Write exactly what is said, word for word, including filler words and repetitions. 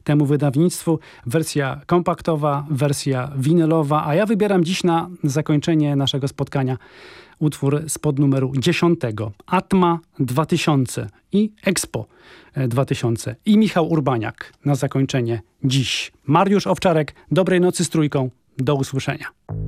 temu wydawnictwu. Wersja kompaktowa, wersja winylowa, a ja wybieram dziś na zakończenie naszego spotkania utwór spod numeru dziesiątego. Atma dwa tysiące i Expo dwa tysiące. I Michał Urbaniak na zakończenie dziś. Mariusz Owczarek, dobrej nocy z Trójką. Do usłyszenia.